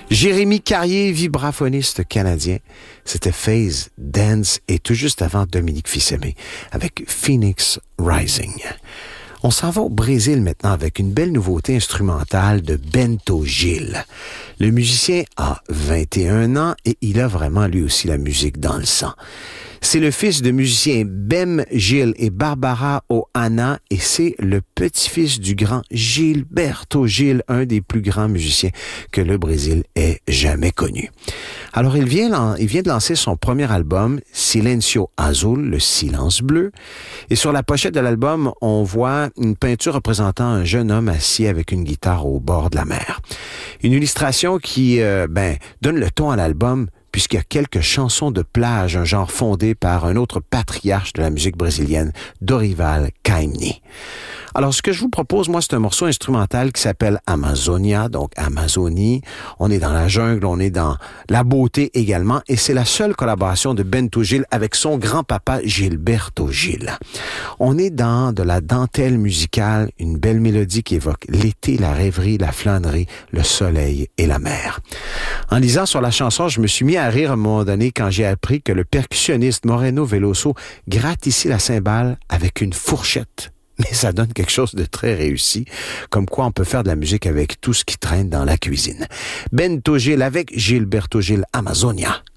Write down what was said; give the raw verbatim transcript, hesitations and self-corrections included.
Jérémy Carrier, vibraphoniste canadien. C'était Phase Dance et tout juste avant Dominique Fils-Aimé avec Phoenix Rising. On s'en va au Brésil maintenant avec une belle nouveauté instrumentale de Bento Gil. Le musicien a vingt et un ans et il a vraiment lui aussi la musique dans le sang. C'est le fils de musiciens Bem Gil et Barbara Oana et c'est le petit-fils du grand Gilberto Gil, un des plus grands musiciens que le Brésil ait jamais connu. Alors il vient, il vient de lancer son premier album, Silencio Azul, le silence bleu. Et sur la pochette de l'album, on voit une peinture représentant un jeune homme assis avec une guitare au bord de la mer. Une illustration qui euh, ben, donne le ton à l'album puisqu'il y a quelques chansons de plage, un genre fondé par un autre patriarche de la musique brésilienne, Dorival Caymmi. Alors, ce que je vous propose, moi, c'est un morceau instrumental qui s'appelle Amazonia, donc Amazonie. On est dans la jungle, on est dans la beauté également, et c'est la seule collaboration de Bento Gil avec son grand-papa Gilberto Gil. On est dans de la dentelle musicale, une belle mélodie qui évoque l'été, la rêverie, la flânerie, le soleil et la mer. En lisant sur la chanson, je me suis mis à rire à un moment donné quand j'ai appris que le percussionniste Moreno Veloso gratte ici la cymbale avec une fourchette. Mais ça donne quelque chose de très réussi, comme quoi on peut faire de la musique avec tout ce qui traîne dans la cuisine. Bento Gil avec Gilberto Gil, Amazonia.